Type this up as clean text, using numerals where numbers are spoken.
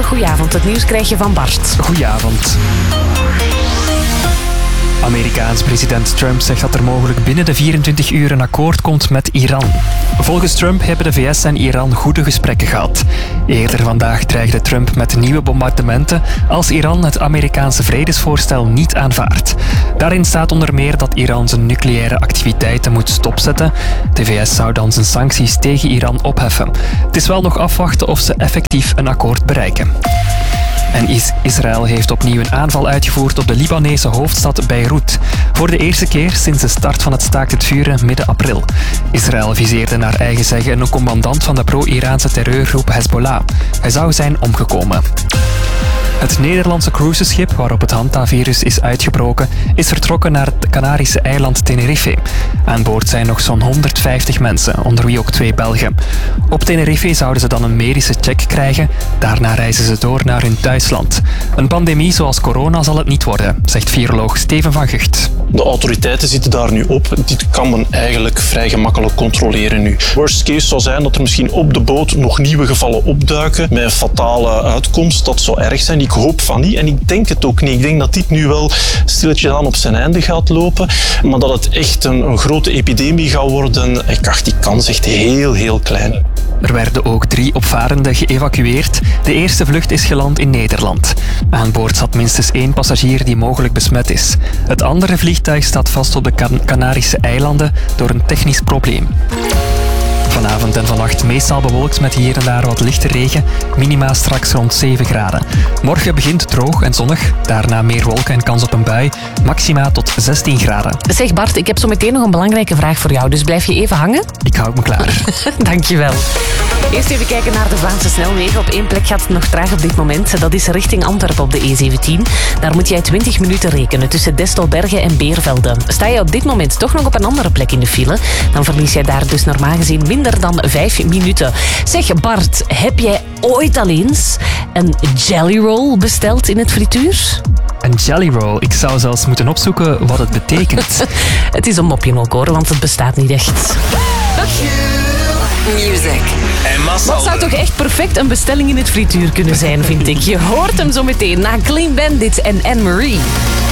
goedenavond. Het nieuws krijg je van Bart. Goedenavond. Amerikaans president Trump zegt dat er mogelijk binnen de 24 uur een akkoord komt met Iran. Volgens Trump hebben de VS en Iran goede gesprekken gehad. Eerder vandaag dreigde Trump met nieuwe bombardementen als Iran het Amerikaanse vredesvoorstel niet aanvaardt. Daarin staat onder meer dat Iran zijn nucleaire activiteiten moet stopzetten. De VS zou dan zijn sancties tegen Iran opheffen. Het is wel nog afwachten of ze effectief een akkoord bereiken. En Israël heeft opnieuw een aanval uitgevoerd op de Libanese hoofdstad Beirut. Voor de eerste keer sinds de start van het staakt het vuren midden april. Israël viseerde naar eigen zeggen een commandant van de pro-Iraanse terreurgroep Hezbollah. Hij zou zijn omgekomen. Het Nederlandse cruiseschip waarop het Hanta-virus is uitgebroken is vertrokken naar het Canarische eiland Tenerife. Aan boord zijn nog zo'n 150 mensen, onder wie ook 2 Belgen. Op Tenerife zouden ze dan een medische check krijgen. Daarna reizen ze door naar hun thuisland. Een pandemie zoals corona zal het niet worden, zegt viroloog Steven van Gucht. De autoriteiten zitten daar nu op. Dit kan men eigenlijk vrij gemakkelijk controleren nu. Worst case zou zijn dat er misschien op de boot nog nieuwe gevallen opduiken met een fatale uitkomst. Dat zou erg zijn. Ik hoop van niet en ik denk het ook niet. Ik denk dat dit nu wel stilletjes aan op zijn einde gaat lopen. Maar dat het echt een grote epidemie gaat worden, die kans is echt heel, heel klein. Er werden ook 3 opvarenden geëvacueerd. De eerste vlucht is geland in Nederland. Aan boord zat minstens 1 passagier die mogelijk besmet is. Het andere vliegtuig staat vast op de Canarische eilanden door een technisch probleem. Vanavond en vannacht meestal bewolkt met hier en daar wat lichte regen. Minima straks rond 7 graden. Morgen begint droog en zonnig. Daarna meer wolken en kans op een bui. Maxima tot 16 graden. Zeg Bart, ik heb zo meteen nog een belangrijke vraag voor jou. Dus blijf je even hangen? Ik hou me klaar. Dankjewel. Eerst even kijken naar de Vlaamse snelwegen. Op 1 plek gaat het nog traag op dit moment. Dat is richting Antwerpen op de E17. Daar moet jij 20 minuten rekenen tussen Destelbergen en Beervelde. Sta je op dit moment toch nog op een andere plek in de file, dan verlies jij daar dus normaal gezien minder dan 5 minuten. Zeg Bart, heb jij ooit al eens een jelly roll besteld in het frituur? Een jelly roll. Ik zou zelfs moeten opzoeken wat het betekent. Het is een mopje ook hoor, want het bestaat niet echt. Music. Dat zou toch echt perfect een bestelling in het frituur kunnen zijn, vind ik. Je hoort hem zo meteen na Clean Bandit en Anne-Marie.